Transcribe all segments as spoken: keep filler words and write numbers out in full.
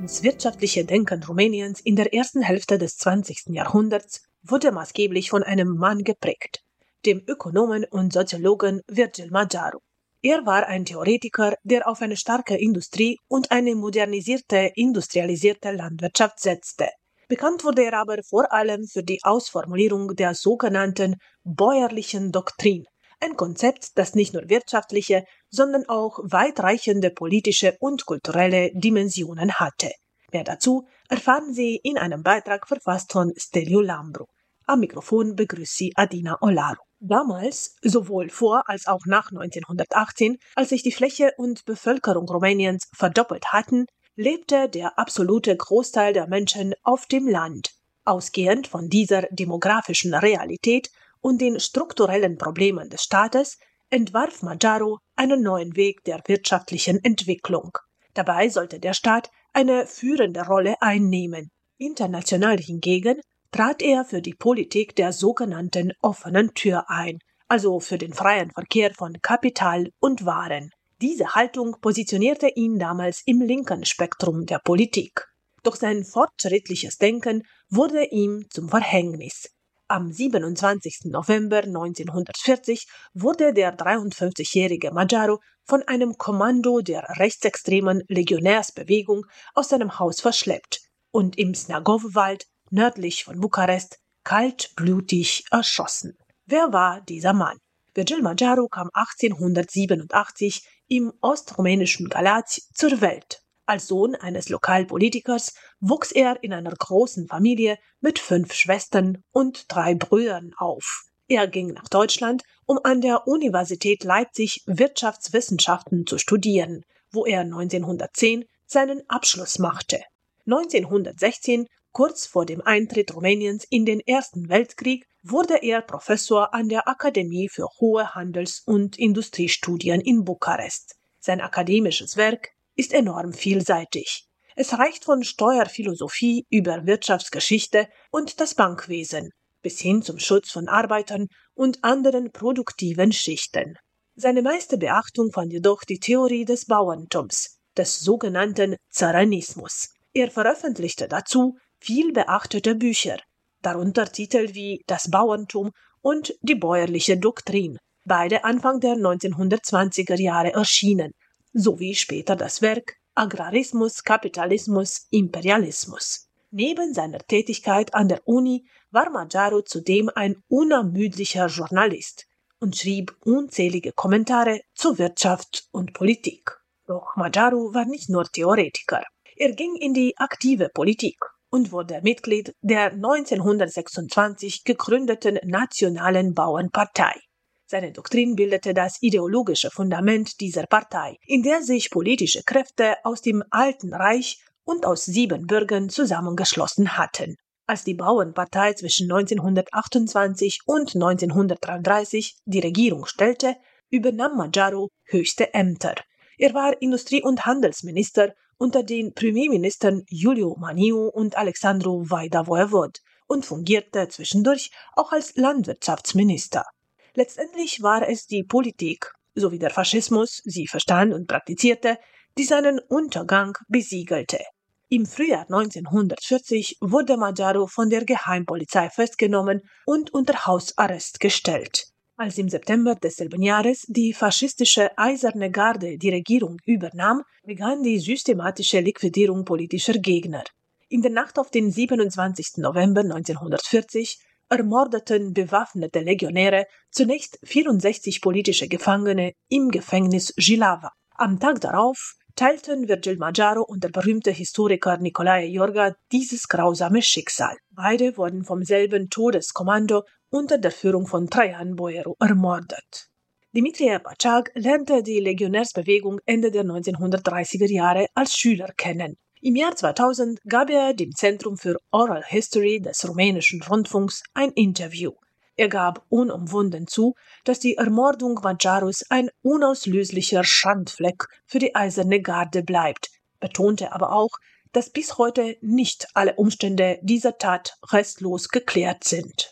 Das wirtschaftliche Denken Rumäniens in der ersten Hälfte des zwanzigsten Jahrhunderts wurde maßgeblich von einem Mann geprägt, dem Ökonomen und Soziologen Virgil Magyaru. Er war ein Theoretiker, der auf eine starke Industrie und eine modernisierte, industrialisierte Landwirtschaft setzte. Bekannt wurde er aber vor allem für die Ausformulierung der sogenannten bäuerlichen Doktrin, ein Konzept, das nicht nur wirtschaftliche, sondern auch weitreichende politische und kulturelle Dimensionen hatte. Mehr dazu erfahren Sie in einem Beitrag verfasst von Steliu Lambru. Am Mikrofon begrüßt Sie Adina Olaru. Damals, sowohl vor als auch nach neunzehnhundertachtzehn, als sich die Fläche und Bevölkerung Rumäniens verdoppelt hatten, lebte der absolute Großteil der Menschen auf dem Land. Ausgehend von dieser demografischen Realität und den strukturellen Problemen des Staates entwarf Magyaru einen neuen Weg der wirtschaftlichen Entwicklung. Dabei sollte der Staat eine führende Rolle einnehmen. International hingegen trat er für die Politik der sogenannten offenen Tür ein, also für den freien Verkehr von Kapital und Waren. Diese Haltung positionierte ihn damals im linken Spektrum der Politik. Doch sein fortschrittliches Denken wurde ihm zum Verhängnis. Am siebenundzwanzigsten November neunzehnhundertvierzig wurde der dreiundfünfzigjährige Magyaru von einem Kommando der rechtsextremen Legionärsbewegung aus seinem Haus verschleppt und im Snagov-Wald nördlich von Bukarest kaltblütig erschossen. Wer war dieser Mann? Virgil Magyaru kam achtzehnhundertsiebenundachtzig im ostrumänischen Galați zur Welt. Als Sohn eines Lokalpolitikers wuchs er in einer großen Familie mit fünf Schwestern und drei Brüdern auf. Er ging nach Deutschland, um an der Universität Leipzig Wirtschaftswissenschaften zu studieren, wo er neunzehnhundertzehn seinen Abschluss machte. neunzehnhundertsechzehn, kurz vor dem Eintritt Rumäniens in den Ersten Weltkrieg, wurde er Professor an der Akademie für hohe Handels- und Industriestudien in Bukarest. Sein akademisches Werk ist enorm vielseitig. Es reicht von Steuerphilosophie über Wirtschaftsgeschichte und das Bankwesen bis hin zum Schutz von Arbeitern und anderen produktiven Schichten. Seine meiste Beachtung fand jedoch die Theorie des Bauerntums, des sogenannten Zaranismus. Er veröffentlichte dazu viel beachtete Bücher, darunter Titel wie Das Bauerntum und Die bäuerliche Doktrin, beide Anfang der neunzehnhundertzwanziger Jahre erschienen, sowie später das Werk Agrarismus, Kapitalismus, Imperialismus. Neben seiner Tätigkeit an der Uni war Magyaru zudem ein unermüdlicher Journalist und schrieb unzählige Kommentare zur Wirtschaft und Politik. Doch Magyaru war nicht nur Theoretiker. Er ging in die aktive Politik und wurde Mitglied der neunzehnhundertsechsundzwanzig gegründeten Nationalen Bauernpartei. Seine Doktrin bildete das ideologische Fundament dieser Partei, in der sich politische Kräfte aus dem Alten Reich und aus Siebenbürgen zusammengeschlossen hatten. Als die Bauernpartei zwischen neunzehnhundertachtundzwanzig und neunzehnhundertdreiunddreißig die Regierung stellte, übernahm Magyaru höchste Ämter. Er war Industrie- und Handelsminister unter den Premierministern Iuliu Maniu und Alexandru Vaida-Voevod und fungierte zwischendurch auch als Landwirtschaftsminister. Letztendlich war es die Politik, sowie der Faschismus, sie verstand und praktizierte, die seinen Untergang besiegelte. Im Frühjahr neunzehnhundertvierzig wurde Magyaru von der Geheimpolizei festgenommen und unter Hausarrest gestellt. Als im September desselben Jahres die faschistische Eiserne Garde die Regierung übernahm, begann die systematische Liquidierung politischer Gegner. In der Nacht auf den siebenundzwanzigsten November neunzehnhundertvierzig ermordeten bewaffnete Legionäre zunächst vierundsechzig politische Gefangene im Gefängnis Jihlava. Am Tag darauf teilten Virgil Magyaru und der berühmte Historiker Nicolae Iorga dieses grausame Schicksal. Beide wurden vom selben Todeskommando unter der Führung von Traian Boieru ermordet. Dimitrie Pacag lernte die Legionärsbewegung Ende der neunzehnhundertdreißiger Jahre als Schüler kennen. Im Jahr zweitausend gab er dem Zentrum für Oral History des rumänischen Rundfunks ein Interview. Er gab unumwunden zu, dass die Ermordung Magyarus ein unauslöschlicher Schandfleck für die Eiserne Garde bleibt, betonte aber auch, dass bis heute nicht alle Umstände dieser Tat restlos geklärt sind.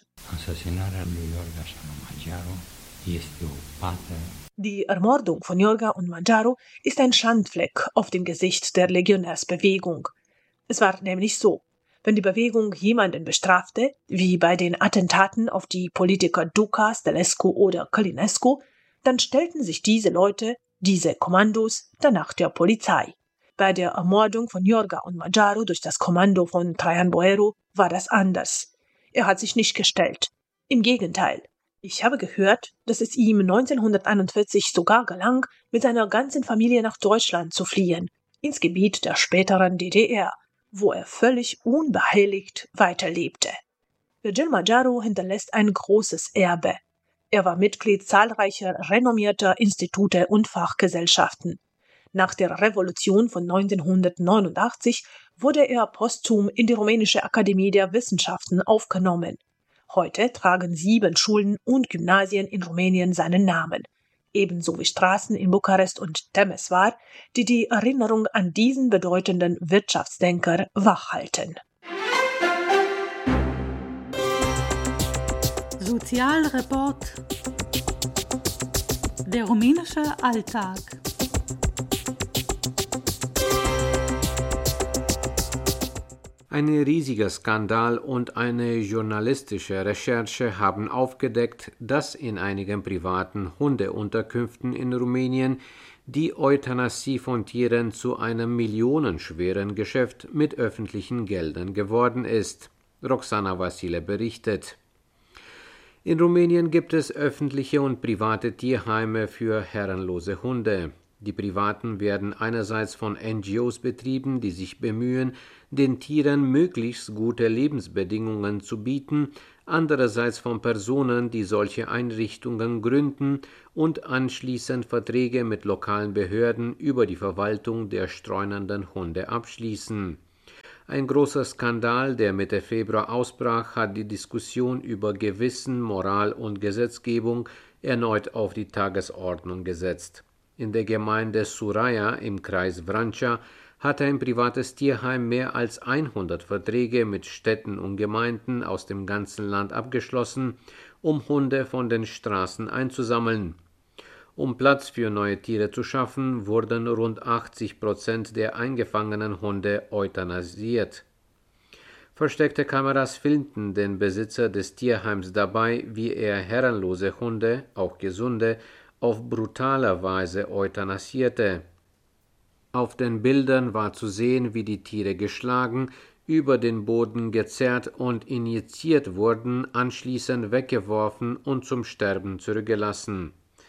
Die Ermordung von Iorga und Magyaru ist ein Schandfleck auf dem Gesicht der Legionärsbewegung. Es war nämlich so: Wenn die Bewegung jemanden bestrafte, wie bei den Attentaten auf die Politiker Duka, Stelescu oder Călinescu, dann stellten sich diese Leute, diese Kommandos, danach der Polizei. Bei der Ermordung von Iorga und Maggiaro durch das Kommando von Traian Boero war das anders. Er hat sich nicht gestellt. Im Gegenteil. Ich habe gehört, dass es ihm neunzehnhunderteinundvierzig sogar gelang, mit seiner ganzen Familie nach Deutschland zu fliehen, ins Gebiet der späteren D D R, wo er völlig unbehelligt weiterlebte. Virgil Maggiaro hinterlässt ein großes Erbe. Er war Mitglied zahlreicher renommierter Institute und Fachgesellschaften. Nach der Revolution von neunzehnhundertneunundachtzig wurde er posthum in die Rumänische Akademie der Wissenschaften aufgenommen. Heute tragen sieben Schulen und Gymnasien in Rumänien seinen Namen, ebenso wie Straßen in Bukarest und Temeswar, die die Erinnerung an diesen bedeutenden Wirtschaftsdenker wachhalten. Sozialreport. Der rumänische Alltag. Ein riesiger Skandal und eine journalistische Recherche haben aufgedeckt, dass in einigen privaten Hundeunterkünften in Rumänien die Euthanasie von Tieren zu einem millionenschweren Geschäft mit öffentlichen Geldern geworden ist. Roxana Vasile berichtet. In Rumänien gibt es öffentliche und private Tierheime für herrenlose Hunde. Die privaten werden einerseits von N G Os betrieben, die sich bemühen, den Tieren möglichst gute Lebensbedingungen zu bieten, andererseits von Personen, die solche Einrichtungen gründen und anschließend Verträge mit lokalen Behörden über die Verwaltung der streunenden Hunde abschließen. Ein großer Skandal, der Mitte Februar ausbrach, hat die Diskussion über Gewissen, Moral und Gesetzgebung erneut auf die Tagesordnung gesetzt. In der Gemeinde Suraia im Kreis Vrancea hatte ein privates Tierheim mehr als hundert Verträge mit Städten und Gemeinden aus dem ganzen Land abgeschlossen, um Hunde von den Straßen einzusammeln. Um Platz für neue Tiere zu schaffen, wurden rund achtzig Prozent der eingefangenen Hunde euthanasiert. Versteckte Kameras filmten den Besitzer des Tierheims dabei, wie er herrenlose Hunde, auch gesunde, auf brutale Weise euthanasierte. Auf den Bildern war zu sehen, wie die Tiere geschlagen, über den Boden gezerrt und injiziert wurden, anschließend weggeworfen und zum Sterben zurückgelassen.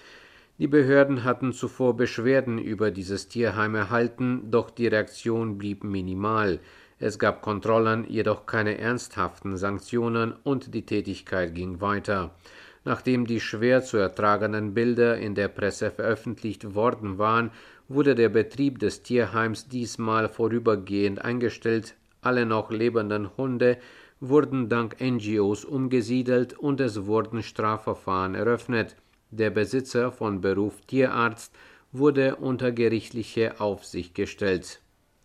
Die Behörden hatten zuvor Beschwerden über dieses Tierheim erhalten, doch die Reaktion blieb minimal. Es gab Kontrollen, jedoch keine ernsthaften Sanktionen und die Tätigkeit ging weiter. Nachdem die schwer zu ertragenden Bilder in der Presse veröffentlicht worden waren, wurde der Betrieb des Tierheims diesmal vorübergehend eingestellt. Alle noch lebenden Hunde wurden dank N G Os umgesiedelt und es wurden Strafverfahren eröffnet. Der Besitzer von Beruf Tierarzt wurde unter gerichtliche Aufsicht gestellt.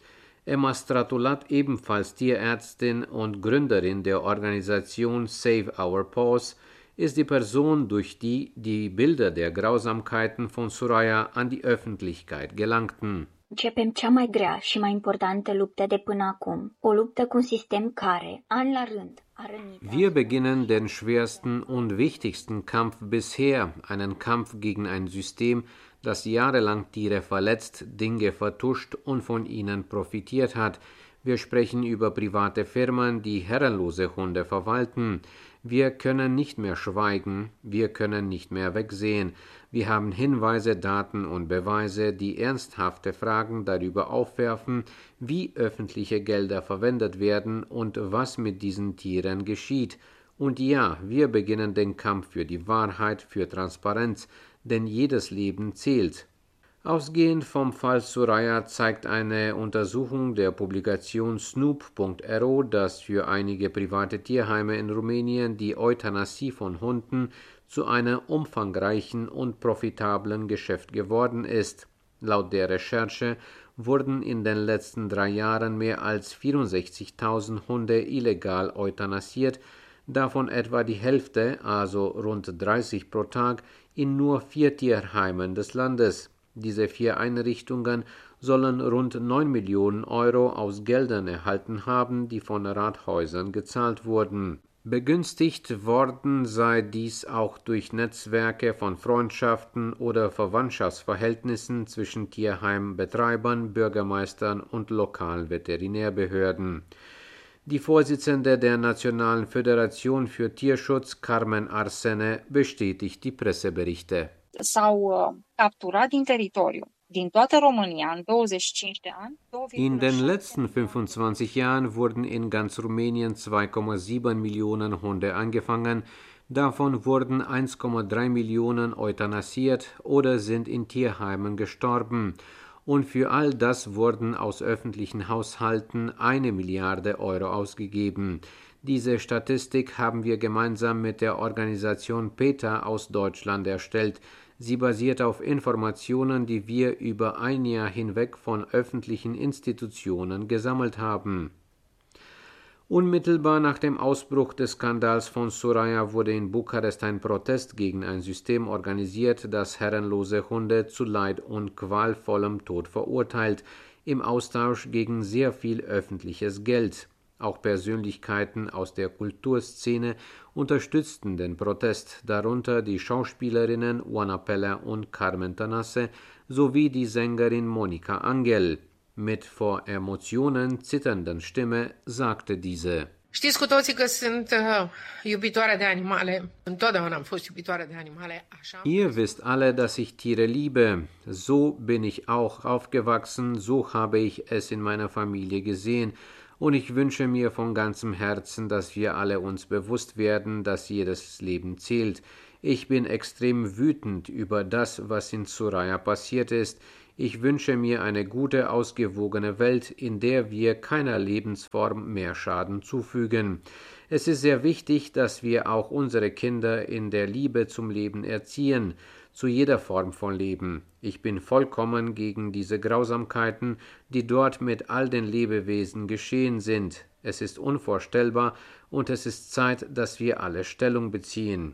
Emma Stratulat, ebenfalls Tierärztin und Gründerin der Organisation Save Our Paws, ist die Person, durch die die Bilder der Grausamkeiten von Suraia an die Öffentlichkeit gelangten. Începem cea mai grea și mai importantă luptă de până acum, o luptă cu un sistem care, an la rând, a rănit. Wir beginnen den schwersten und wichtigsten Kampf bisher, einen Kampf gegen ein System, das jahrelang Tiere verletzt, Dinge vertuscht und von ihnen profitiert hat. Wir sprechen über private Firmen, die herrenlose Hunde verwalten. Wir können nicht mehr schweigen, wir können nicht mehr wegsehen. Wir haben Hinweise, Daten und Beweise, die ernsthafte Fragen darüber aufwerfen, wie öffentliche Gelder verwendet werden und was mit diesen Tieren geschieht. Und ja, wir beginnen den Kampf für die Wahrheit, für Transparenz, denn jedes Leben zählt. Ausgehend vom Fall Suraia zeigt eine Untersuchung der Publikation Snoop Punkt R O, dass für einige private Tierheime in Rumänien die Euthanasie von Hunden zu einem umfangreichen und profitablen Geschäft geworden ist. Laut der Recherche wurden in den letzten drei Jahren mehr als vierundsechzigtausend Hunde illegal euthanasiert, davon etwa die Hälfte, also rund dreißig pro Tag, in nur vier Tierheimen des Landes. Diese vier Einrichtungen sollen rund neun Millionen Euro aus Geldern erhalten haben, die von Rathäusern gezahlt wurden. Begünstigt worden sei dies auch durch Netzwerke von Freundschaften oder Verwandtschaftsverhältnissen zwischen Tierheimbetreibern, Bürgermeistern und lokalen Veterinärbehörden. Die Vorsitzende der Nationalen Föderation für Tierschutz, Carmen Arsene, bestätigt die Presseberichte. S-au capturat din teritoriu. Din toată România, în douăzeci și cinci de ani, In den letzten fünfundzwanzig Jahren wurden in ganz Rumänien zwei Komma sieben Millionen Hunde angefangen, davon wurden eins Komma drei Millionen euthanasiert oder sind in Tierheimen gestorben. Und für all das wurden aus öffentlichen Haushalten eine Milliarde Euro ausgegeben. Diese Statistik haben wir gemeinsam mit der Organisation PETA aus Deutschland erstellt. Sie basiert auf Informationen, die wir über ein Jahr hinweg von öffentlichen Institutionen gesammelt haben. Unmittelbar nach dem Ausbruch des Skandals von Soraya wurde in Bukarest ein Protest gegen ein System organisiert, das herrenlose Hunde zu Leid und qualvollem Tod verurteilt, im Austausch gegen sehr viel öffentliches Geld. Auch Persönlichkeiten aus der Kulturszene unterstützten den Protest, darunter die Schauspielerinnen Oana Peller und Carmen Tănase sowie die Sängerin Monica Angel. Mit vor Emotionen zitternden Stimme sagte diese: Știți cu toții că sunt uh, iubitoare de animale. Întotdeauna am fost iubitoare de animale, așa. Ihr wisst alle, dass ich Tiere liebe. So bin ich auch aufgewachsen, so habe ich es in meiner Familie gesehen. Und ich wünsche mir von ganzem Herzen, dass wir alle uns bewusst werden, dass jedes Leben zählt. Ich bin extrem wütend über das, was in Soraya passiert ist. Ich wünsche mir eine gute, ausgewogene Welt, in der wir keiner Lebensform mehr Schaden zufügen. Es ist sehr wichtig, dass wir auch unsere Kinder in der Liebe zum Leben erziehen, zu jeder Form von Leben. Ich bin vollkommen gegen diese Grausamkeiten, die dort mit all den Lebewesen geschehen sind. Es ist unvorstellbar und es ist Zeit, dass wir alle Stellung beziehen.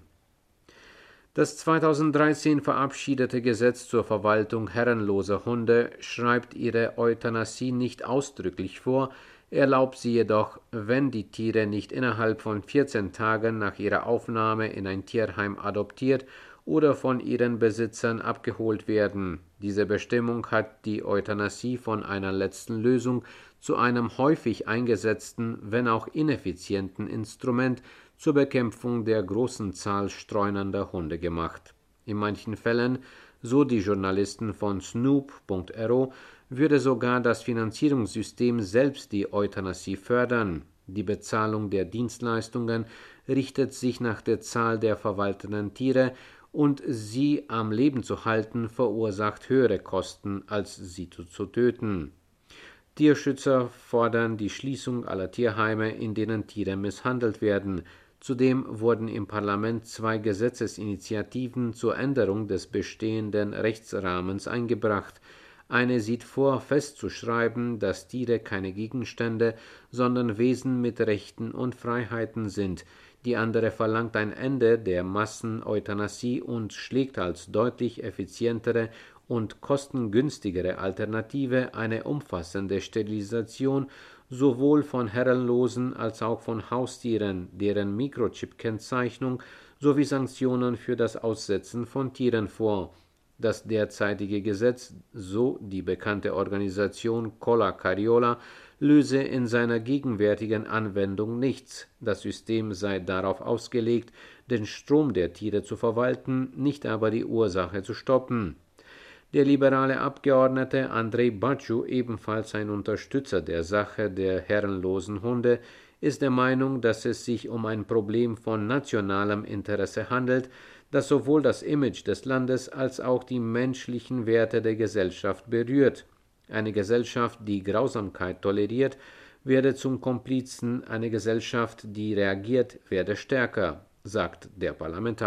Das zweitausenddreizehn verabschiedete Gesetz zur Verwaltung herrenloser Hunde schreibt ihre Euthanasie nicht ausdrücklich vor, erlaubt sie jedoch, wenn die Tiere nicht innerhalb von vierzehn Tagen nach ihrer Aufnahme in ein Tierheim adoptiert oder von ihren Besitzern abgeholt werden. Diese Bestimmung hat die Euthanasie von einer letzten Lösung zu einem häufig eingesetzten, wenn auch ineffizienten Instrument zur Bekämpfung der großen Zahl streunender Hunde gemacht. In manchen Fällen, so die Journalisten von Snoop Punkt ro, würde sogar das Finanzierungssystem selbst die Euthanasie fördern. Die Bezahlung der Dienstleistungen richtet sich nach der Zahl der verwalteten Tiere und sie am Leben zu halten verursacht höhere Kosten, als sie zu, zu töten. Tierschützer fordern die Schließung aller Tierheime, in denen Tiere misshandelt werden. Zudem wurden im Parlament zwei Gesetzesinitiativen zur Änderung des bestehenden Rechtsrahmens eingebracht. Eine sieht vor, festzuschreiben, dass Tiere keine Gegenstände, sondern Wesen mit Rechten und Freiheiten sind. Die andere verlangt ein Ende der Masseneuthanasie und schlägt als deutlich effizientere und kostengünstigere Alternative eine umfassende Sterilisation sowohl von herrenlosen als auch von Haustieren, deren Mikrochip-Kennzeichnung sowie Sanktionen für das Aussetzen von Tieren vor. Das derzeitige Gesetz, so die bekannte Organisation Colla Cariola, löse in seiner gegenwärtigen Anwendung nichts. Das System sei darauf ausgelegt, den Strom der Tiere zu verwalten, nicht aber die Ursache zu stoppen. Der liberale Abgeordnete Andrei Baciu, ebenfalls ein Unterstützer der Sache der herrenlosen Hunde, ist der Meinung, dass es sich um ein Problem von nationalem Interesse handelt, das sowohl das Image des Landes als auch die menschlichen Werte der Gesellschaft berührt. Eine Gesellschaft, die Grausamkeit toleriert, werde zum Komplizen, eine Gesellschaft, die reagiert, werde stärker, sagt der Parlamentarier.